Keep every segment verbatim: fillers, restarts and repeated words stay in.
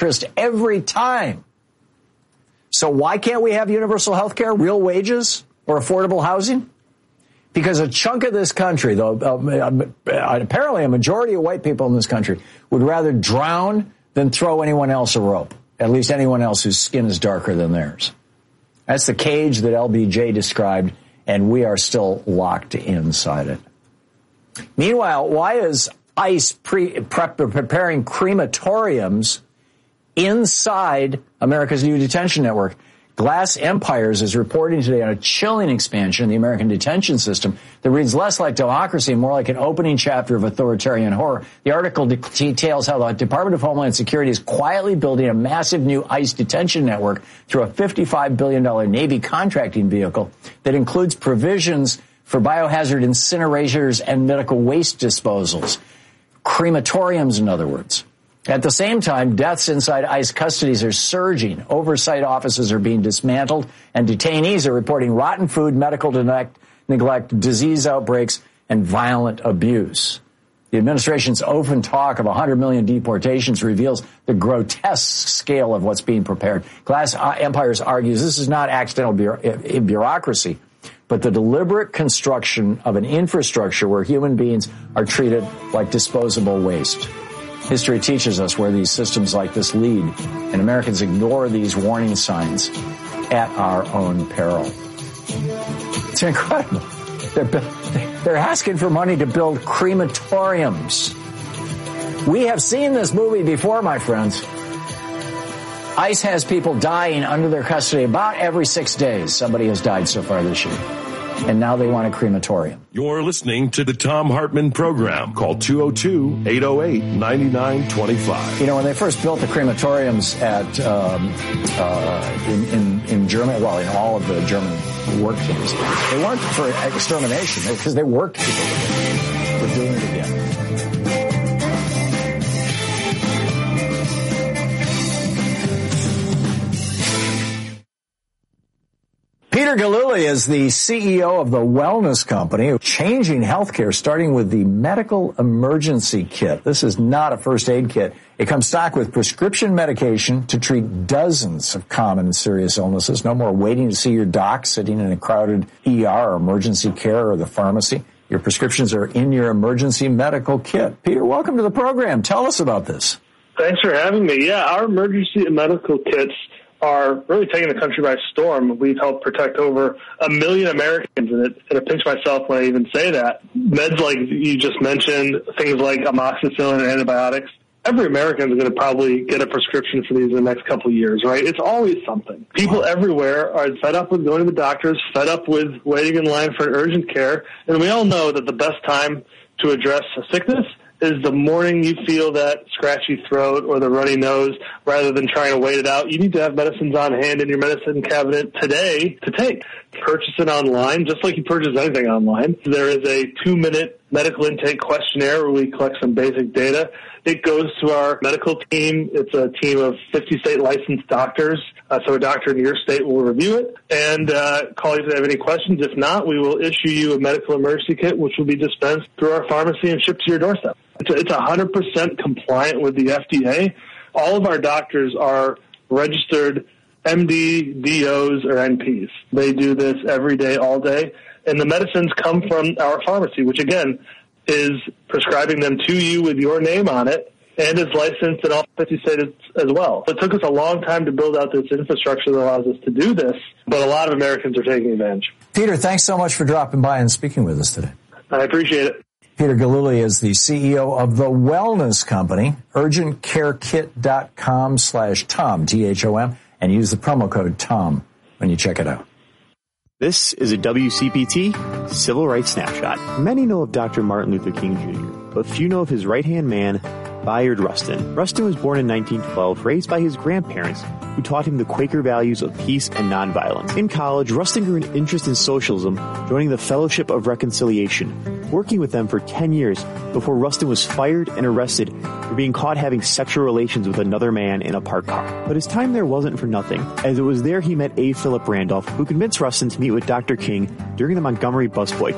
interest every time. So why can't we have universal health care, real wages, or affordable housing? Because a chunk of this country, though, uh, apparently a majority of white people in this country, would rather drown than throw anyone else a rope, at least anyone else whose skin is darker than theirs. That's the cage that L B J described, and we are still locked inside it. Meanwhile, why is ICE pre- prep- preparing crematoriums inside America's new detention network? Glass Empires is reporting today on a chilling expansion in the American detention system that reads less like democracy and more like an opening chapter of authoritarian horror. The article de- details how the Department of Homeland Security is quietly building a massive new ICE detention network through a fifty-five billion dollars Navy contracting vehicle that includes provisions for biohazard incinerators and medical waste disposals. Crematoriums, in other words. At the same time, deaths inside ICE custodies are surging. Oversight offices are being dismantled, and detainees are reporting rotten food, medical neglect, neglect, disease outbreaks, and violent abuse. The administration's open talk of one hundred million deportations reveals the grotesque scale of what's being prepared. Glass Empires argues this is not accidental bureaucracy, but the deliberate construction of an infrastructure where human beings are treated like disposable waste. History teaches us where these systems like this lead, and Americans ignore these warning signs at our own peril. It's incredible. They're, they're asking for money to build crematoriums. We have seen this movie before, my friends. ICE has people dying under their custody about every six days. Somebody has died so far this year. And now they want a crematorium. You're listening to the Thom Hartmann Program. Call two oh two, eight oh eight, nine nine two five. You know, when they first built the crematoriums at um, uh, in, in, in Germany, well, in all of the German work camps, they weren't for extermination because they worked people. We're doing it again. Peter Gillooly is the C E O of the Wellness Company, changing healthcare, starting with the medical emergency kit. This is not a first aid kit. It comes stocked with prescription medication to treat dozens of common and serious illnesses. No more waiting to see your doc sitting in a crowded E R or emergency care or the pharmacy. Your prescriptions are in your emergency medical kit. Peter, welcome to the program. Tell us about this. Thanks for having me. Yeah, our emergency medical kits are really taking the country by storm. We've helped protect over a million Americans, and it, and it pinch myself when I even say that. Meds like you just mentioned, things like amoxicillin and antibiotics, every American is going to probably get a prescription for these in the next couple of years, right? It's always something. People everywhere are fed up with going to the doctors, fed up with waiting in line for urgent care, and we all know that the best time to address a sickness is the morning you feel that scratchy throat or the runny nose, rather than trying to wait it out. You need to have medicines on hand in your medicine cabinet today to take. Purchase it online, just like you purchase anything online. There is a two-minute medical intake questionnaire where we collect some basic data. It goes to our medical team. It's a team of fifty state licensed doctors. Uh, so a doctor in your state will review it and uh, call you if they have any questions. If not, we will issue you a medical emergency kit, which will be dispensed through our pharmacy and shipped to your doorstep. It's, it's one hundred percent compliant with the F D A. All of our doctors are registered M D, D Os, or N Ps. They do this every day, all day. And the medicines come from our pharmacy, which, again, is prescribing them to you with your name on it and is licensed in all fifty states as well. It took us a long time to build out this infrastructure that allows us to do this, but a lot of Americans are taking advantage. Peter, thanks so much for dropping by and speaking with us today. I appreciate it. Peter Gillooly is the C E O of the Wellness Company, urgentcarekit.com slash Tom, T H O M, and use the promo code TOM when you check it out. This is a W C P T Civil Rights Snapshot. Many know of Doctor Martin Luther King Junior, but few know of his right-hand man, Bayard Rustin. Rustin was born in nineteen twelve, raised by his grandparents, who taught him the Quaker values of peace and nonviolence. In college, Rustin grew an interest in socialism, joining the Fellowship of Reconciliation, working with them for ten years before Rustin was fired and arrested for being caught having sexual relations with another man in a parked car. But his time there wasn't for nothing, as it was there he met A. Philip Randolph, who convinced Rustin to meet with Doctor King during the Montgomery bus boycott.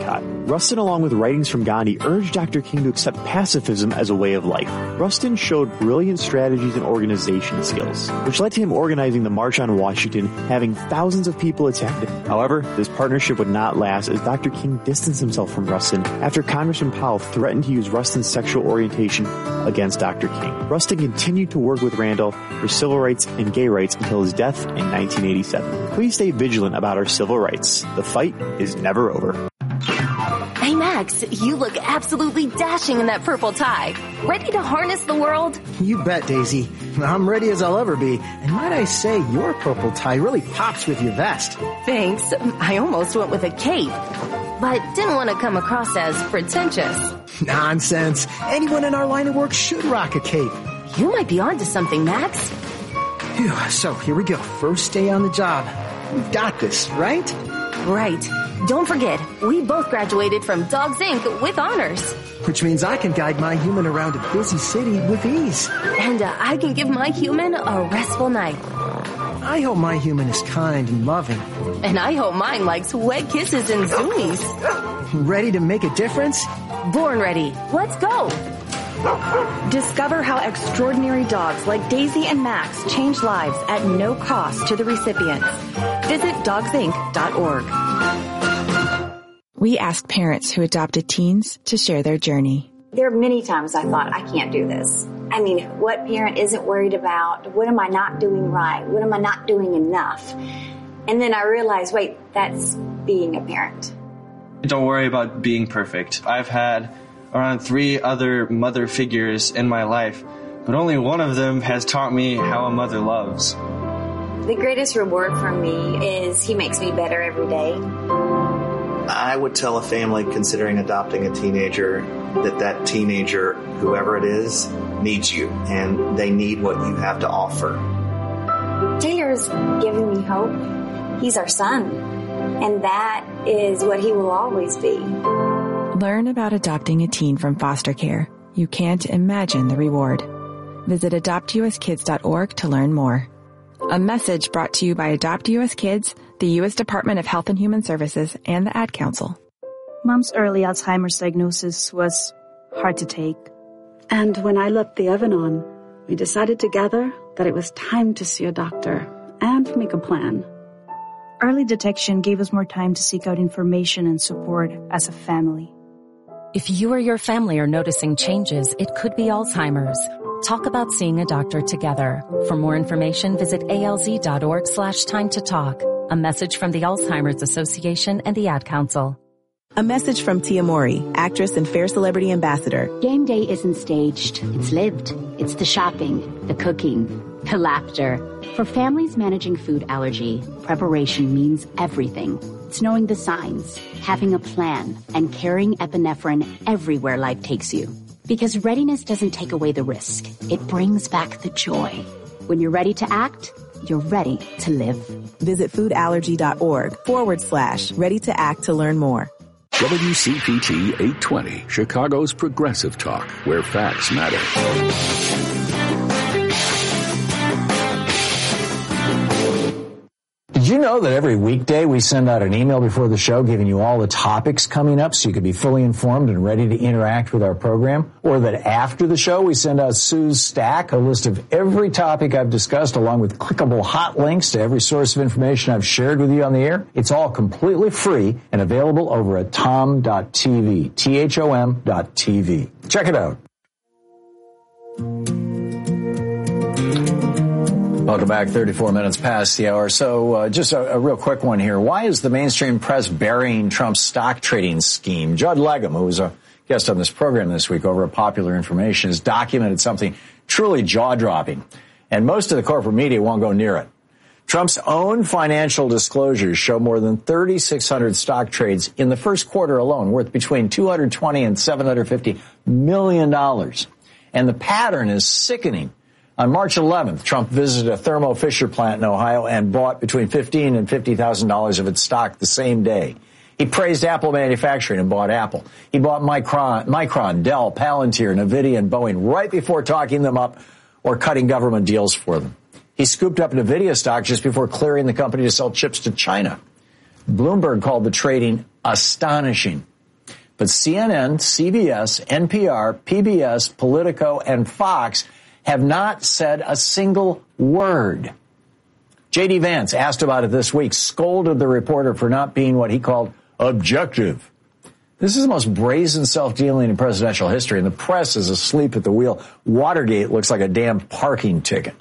Rustin, along with writings from Gandhi, urged Doctor King to accept pacifism as a way of life. Rustin showed brilliant strategies and organization skills, which led to him organizing the March on Washington, having thousands of people attend. However, this partnership would not last as Doctor King distanced himself from Rustin after Congressman Powell threatened to use Rustin's sexual orientation against Doctor King. Rustin continued to work with Randall for civil rights and gay rights until his death in nineteen eighty-seven. Please stay vigilant about our civil rights. The fight is never over. Hey Max, you look absolutely dashing in that purple tie. Ready to harness the world? You bet, Daisy. I'm ready as I'll ever be. And might I say, your purple tie really pops with your vest. Thanks. I almost went with a cape, but didn't want to come across as pretentious. Nonsense. Anyone in our line of work should rock a cape. You might be onto something, Max. Phew, so here we go. First day on the job. We've got this, right? Right. Don't forget, we both graduated from Dogs Incorporated with honors. Which means I can guide my human around a busy city with ease. And uh, I can give my human a restful night. I hope my human is kind and loving. And I hope mine likes wet kisses and zoomies. Ready to make a difference? Born ready. Let's go. Discover how extraordinary dogs like Daisy and Max change lives at no cost to the recipients. Visit dogs inc dot org. We ask parents who adopted teens to share their journey. There are many times I thought, I can't do this. I mean, what parent isn't worried about? What am I not doing right? What am I not doing enough? And then I realized, wait, that's being a parent. Don't worry about being perfect. I've had around three other mother figures in my life, but only one of them has taught me how a mother loves. The greatest reward for me is he makes me better every day. I would tell a family considering adopting a teenager that that teenager, whoever it is, needs you, and they need what you have to offer. Taylor's giving me hope. He's our son, and that is what he will always be. Learn about adopting a teen from foster care. You can't imagine the reward. Visit adopt u s kids dot org to learn more. A message brought to you by Adopt U S Kids, the U S Department of Health and Human Services, and the Ad Council. Mom's early Alzheimer's diagnosis was hard to take. And when I left the oven on, we decided together that it was time to see a doctor and make a plan. Early detection gave us more time to seek out information and support as a family. If you or your family are noticing changes, it could be Alzheimer's. Talk about seeing a doctor together. For more information, visit alz.org slash time to talk. A message from the Alzheimer's Association and the Ad Council. A message from Tia Mori, actress and Fair Celebrity Ambassador. Game day isn't staged. It's lived. It's the shopping, the cooking, the laughter. For families managing food allergy, preparation means everything. It's knowing the signs, having a plan, and carrying epinephrine everywhere life takes you. Because readiness doesn't take away the risk. It brings back the joy. When you're ready to act, you're ready to live. Visit foodallergy.org forward slash ready to act to learn more. W C P T eight twenty, Chicago's progressive talk, where facts matter. Did you know that every weekday we send out an email before the show giving you all the topics coming up so you can be fully informed and ready to interact with our program? Or that after the show we send out Sue's Stack, a list of every topic I've discussed along with clickable hot links to every source of information I've shared with you on the air? It's all completely free and available over at tom dot t v, T H O M dot T V. Check it out. Welcome back. thirty-four minutes past the hour. So uh, just a, a real quick one here. Why is the mainstream press burying Trump's stock trading scheme? Judd Legum, who was a guest on this program this week over at Popular Information, has documented something truly jaw-dropping. And most of the corporate media won't go near it. Trump's own financial disclosures show more than thirty-six hundred stock trades in the first quarter alone, worth between two hundred twenty and seven hundred fifty million dollars. And the pattern is sickening. On March eleventh, Trump visited a Thermo Fisher plant in Ohio and bought between fifteen thousand dollars and fifty thousand dollars of its stock the same day. He praised Apple manufacturing and bought Apple. He bought Micron, Micron, Dell, Palantir, NVIDIA, and Boeing right before talking them up or cutting government deals for them. He scooped up NVIDIA stock just before clearing the company to sell chips to China. Bloomberg called the trading astonishing. But C N N, C B S, N P R, P B S, Politico, and Fox have not said a single word. J D. Vance, asked about it this week, scolded the reporter for not being what he called objective. This is the most brazen self-dealing in presidential history, and the press is asleep at the wheel. Watergate looks like a damn parking ticket.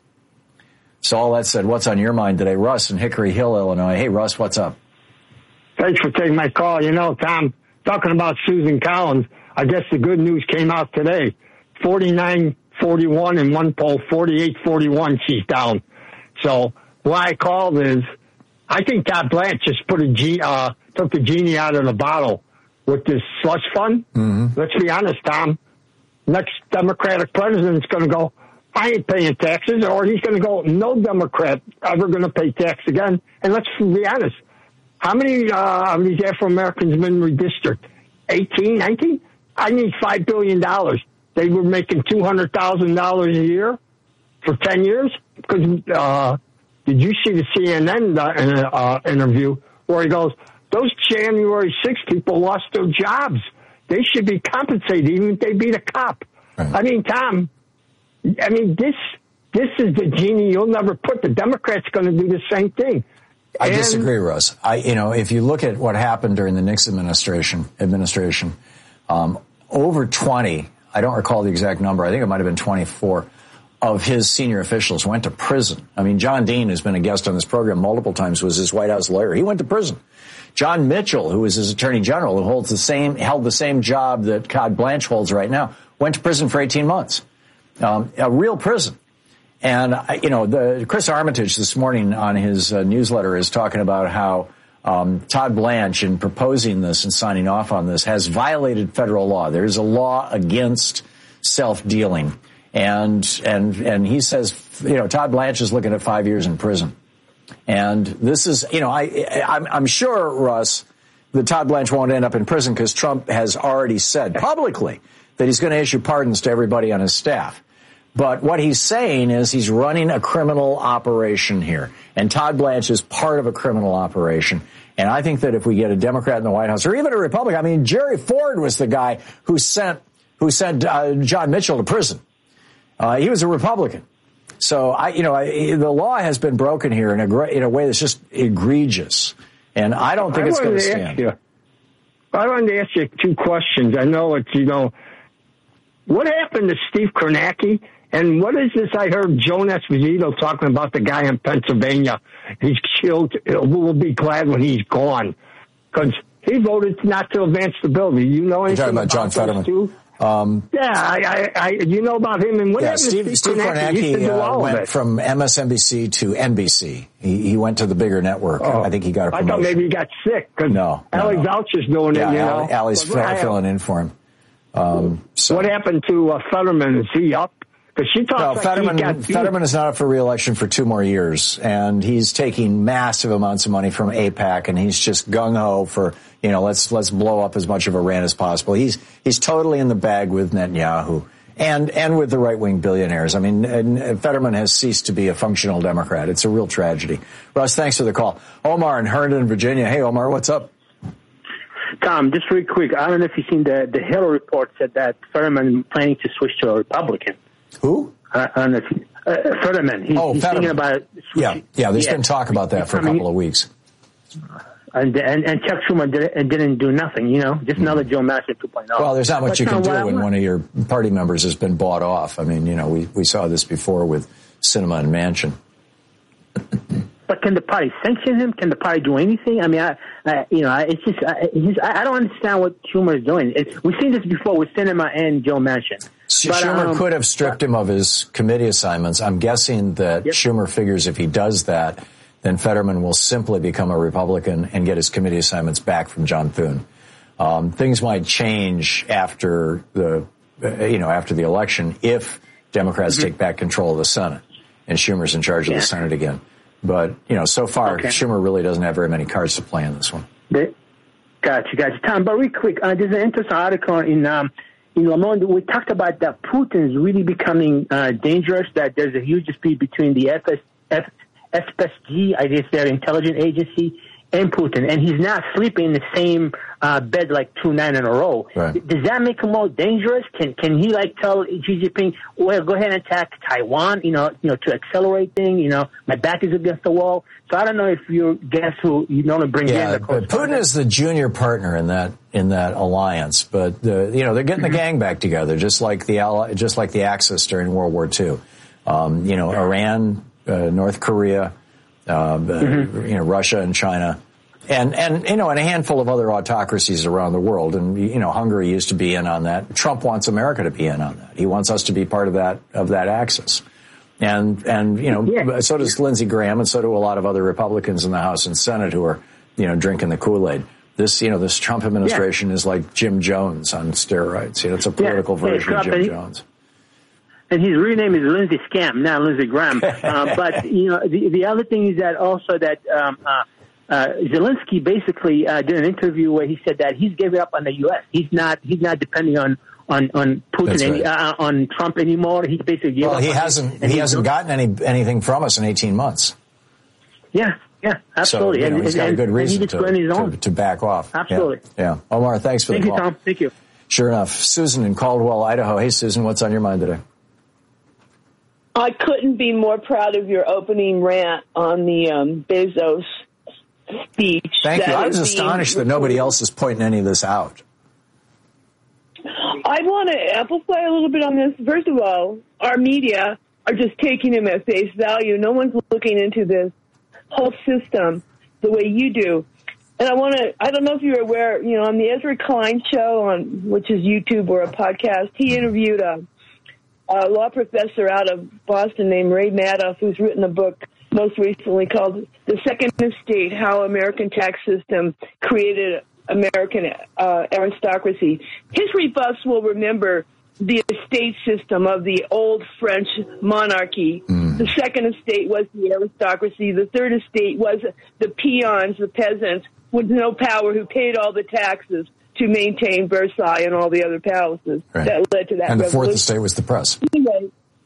So all that said, what's on your mind today? Russ in Hickory Hill, Illinois. Hey, Russ, what's up? Thanks for taking my call. You know, Tom, talking about Susan Collins, I guess the good news came out today. forty-nine forty-one in one poll, forty-eight forty-one she's down. So why I called is I think Todd Blanche just put a G, uh, took the genie out of the bottle with this slush fund. Mm-hmm. Let's be honest, Tom. Next Democratic president is going to go, I ain't paying taxes, or he's going to go, no Democrat ever going to pay tax again. And let's be honest. How many uh, of these Afro-Americans have been redistricted? eighteen, nineteen? I need five billion dollars. They were making two hundred thousand dollars a year for ten years. Because uh, did you see the C N N uh, uh, interview where he goes, those January sixth people lost their jobs. They should be compensated, even if they beat a cop. Right. I mean, Tom, I mean, this this is the genie you'll never put. The Democrats going to do the same thing. I and, disagree, Russ. I, you know, if you look at what happened during the Nixon administration, administration, um, over twenty, I don't recall the exact number, I think it might have been twenty-four, of his senior officials went to prison. I mean, John Dean, who's been a guest on this program multiple times, was his White House lawyer. He went to prison. John Mitchell, who is his attorney general, who holds the same, held the same job that Todd Blanche holds right now, went to prison for eighteen months. Um, a real prison. And, you know, the Chris Armitage this morning on his uh, newsletter is talking about how um, Todd Blanche, in proposing this and signing off on this, has violated federal law. There's a law against self-dealing. And, and, and he says, you know, Todd Blanche is looking at five years in prison. And this is, you know, I, I'm, I'm sure, Russ, that Todd Blanche won't end up in prison because Trump has already said publicly that he's going to issue pardons to everybody on his staff. But what he's saying is he's running a criminal operation here. And Todd Blanche is part of a criminal operation. And I think that if we get a Democrat in the White House, or even a Republican, I mean, Jerry Ford was the guy who sent, who sent uh, John Mitchell to prison. Uh, he was a Republican. So, I, you know, I, the law has been broken here in a great, in a way that's just egregious, and I don't think I it's going to stand. You, I wanted to ask you two questions. I know it's, you know, what happened to Steve Kornacki, and what is this I heard Joan Esposito talking about the guy in Pennsylvania? He's killed. We'll be glad when he's gone, because he voted not to advance the bill. Do you know anything You're talking about, about John Fetterman? Too? Um, yeah, I, I, I, you know about him, and what yeah, happened Steve, to Steve Kornacki uh, went from M S N B C to N B C. He, he went to the bigger network. Oh, I think he got a promotion. I thought maybe he got sick. Cause no, Allie no, no. Voucher's doing yeah, it, you Allie, know. Allie's fill, filling in for him. Um, so. What happened to uh, Fetterman? Is he up? Because she talks no, like Fetterman, he got Fetterman is not up for re-election for two more years, and he's taking massive amounts of money from AIPAC, and he's just gung-ho for, you know, let's let's blow up as much of Iran as possible. He's he's totally in the bag with Netanyahu and and with the right-wing billionaires. I mean, and Fetterman has ceased to be a functional Democrat. It's a real tragedy. Russ, thanks for the call. Omar in Herndon, Virginia. Hey, Omar, what's up? Tom, just really quick, I don't know if you've seen the, the Hill report said that Fetterman planning to switch to a Republican. Who? I, I don't know if you, uh, Fetterman. He, oh, he's Fetterman. thinking about switching. Yeah, yeah. There's yeah. been talk about that for a couple of weeks. And and, and Chuck Schumer did, didn't do nothing, you know, just another Joe Manchin two point oh. Well, there's not much but you can do what, when one of your party members has been bought off. I mean, you know, we, we saw this before with Sinema and Manchin. But can the party sanction him? Can the party do anything? I mean, I, I you know, I, it's just, I, it's, I don't understand what Schumer is doing. It, we've seen this before with Sinema and Joe Manchin. But, Schumer um, could have stripped but, him of his committee assignments. I'm guessing that yep. Schumer figures if he does that, then Fetterman will simply become a Republican and get his committee assignments back from John Thune. Um, things might change after the, uh, you know, after the election if Democrats mm-hmm. take back control of the Senate and Schumer's in charge yeah. of the Senate again. But, you know, so far, okay. Schumer really doesn't have very many cards to play in this one. Gotcha, gotcha. Tom, but real quick, uh, there's an interesting article in um, in Le Monde. We talked about that Putin's really becoming uh, dangerous, that there's a huge dispute between the F S, F, F S G, I guess their intelligence agency, and Putin, and he's not sleeping in the same uh, bed like two nights in a row. Right. Does that make him more dangerous? Can can he like tell Xi Jinping, well, go ahead and attack Taiwan, you know, you know, to accelerate things? You know, my back is against the wall. So I don't know if you guess who you want to bring yeah, in. The but Putin is the junior partner in that in that alliance, but the, you know they're getting the gang back together, just like the ally, just like the Axis during World War Two. Um, you know, Iran, uh, North Korea. Uh, mm-hmm. You know, Russia and China, and and you know, and a handful of other autocracies around the world. And you know, Hungary used to be in on that. Trump wants America to be in on that. He wants us to be part of that of that axis. And and you know, yeah. so does Lindsey Graham, and so do a lot of other Republicans in the House and Senate who are you know drinking the Kool-Aid. This you know, this Trump administration yeah. is like Jim Jones on steroids. You know, it's a political yeah. version of Jim he- Jones. And his real name is Lindsey Scam, not Lindsey Graham. uh, but, you know, the, the other thing is that also that um, uh, uh, Zelensky basically uh, did an interview where he said that he's giving up on the U S. He's not he's not depending on on, on Putin, any, right. uh, on Trump anymore. He's basically giving well, up he on hasn't he hasn't gotten any anything from us in eighteen months. Yeah, yeah, absolutely. So, you know, and, he's got and, a good reason to, to, to back off. Absolutely. Yeah. yeah. Omar, thanks for Thank the you, call. Tom. Thank you. Sure enough. Susan in Caldwell, Idaho. Hey, Susan, what's on your mind today? I couldn't be more proud of your opening rant on the um, Bezos speech. Thank you. I was astonished that nobody else is pointing any of this out. I want to amplify a little bit on this. First of all, our media are just taking him at face value. No one's looking into this whole system the way you do. And I want to, I don't know if you're aware, you know, on the Ezra Klein show, on which is YouTube or a podcast, he interviewed a a law professor out of Boston named Ray Madoff, who's written a book most recently called The Second Estate, How American Tax System Created American uh, Aristocracy. His rebuffs will remember the estate system of the old French monarchy. Mm. The second estate was the aristocracy. The third estate was the peons, the peasants with no power who paid all the taxes to maintain Versailles and all the other palaces right. that led to that And the revolution. fourth estate was the press. Anyway,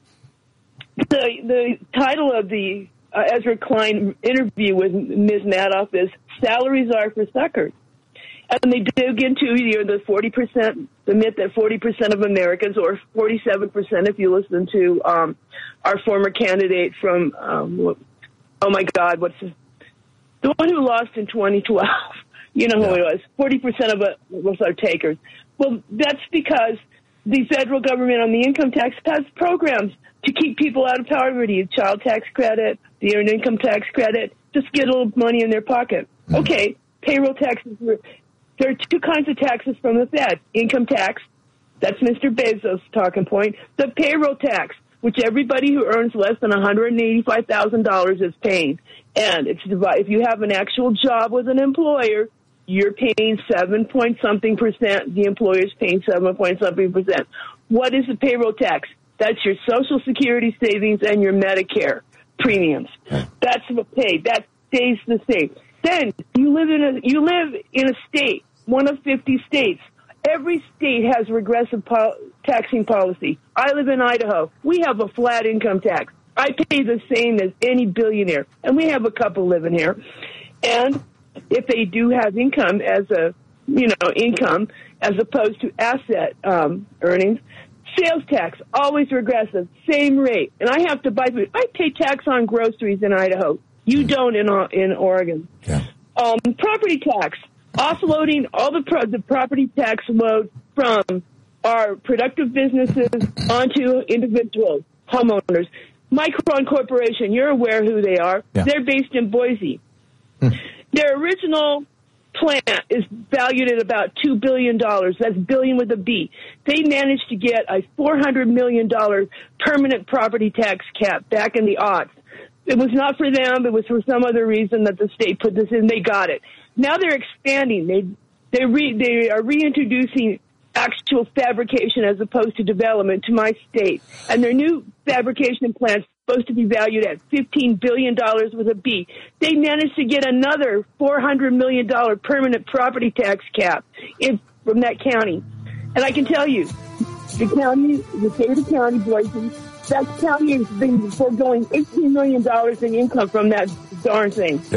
the, the title of the uh, Ezra Klein interview with Miz Madoff is Salaries Are for Suckers. And they dig into you know, the forty percent, the myth that forty percent of Americans, or forty-seven percent if you listen to um, our former candidate from, um, oh my God, what's his, the one who lost in twenty twelve. You know who yeah. it was. forty percent of it was our takers. Well, that's because the federal government on the income tax has programs to keep people out of poverty. Child tax credit, the earned income tax credit, just get a little money in their pocket. Mm-hmm. Okay, payroll taxes. There are two kinds of taxes from the Fed. Income tax, that's Mister Bezos' talking point. The payroll tax, which everybody who earns less than one hundred eighty-five thousand dollars is paying. And it's if you have an actual job with an employer, you're paying seven point something percent. The employer's paying seven point something percent. What is the payroll tax? That's your Social Security savings and your Medicare premiums. That's what paid. That stays the same. Then you live in a you live in a state, one of fifty states. Every state has regressive po- taxing policy. I live in Idaho. We have a flat income tax. I pay the same as any billionaire, and we have a couple living here. And if they do have income as a, you know, income as opposed to asset um, earnings, sales tax, always regressive, same rate. And I have to buy food. I pay tax on groceries in Idaho. You don't in in Oregon. Yeah. Um, property tax, offloading all the, pro- the property tax load from our productive businesses onto individuals, homeowners. Micron Corporation, you're aware who they are. Yeah. They're based in Boise. Hmm. Their original plant is valued at about two billion dollars. That's billion with a B. They managed to get a four hundred million dollars permanent property tax cap back in the aughts. It was not for them. It was for some other reason that the state put this in. They got it. Now they're expanding. They they re, they are reintroducing actual fabrication as opposed to development to my state. And their new fabrication plant's supposed to be valued at fifteen billion dollars with a B. They managed to get another four hundred million dollars permanent property tax cap in, from that county. And I can tell you, the county, the state of the county, Boise, that county has been foregoing eighteen million dollars in income from that darn thing. Yeah.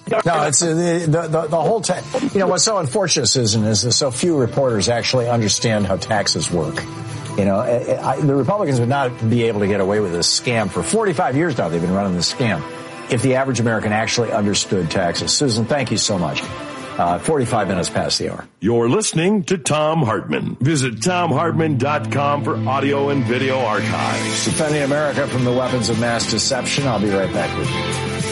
No, it's uh, the, the, the, the whole ta- you know, what's so unfortunate, Susan, is that so few reporters actually understand how taxes work. You know, I, I, the Republicans would not be able to get away with this scam for forty-five years now. They've been running this scam. If the average American actually understood taxes. Susan, thank you so much. Uh, forty-five minutes past the hour. You're listening to Thom Hartmann. Visit Thom Hartmann dot com for audio and video archives. Defending America from the weapons of mass deception. I'll be right back with you.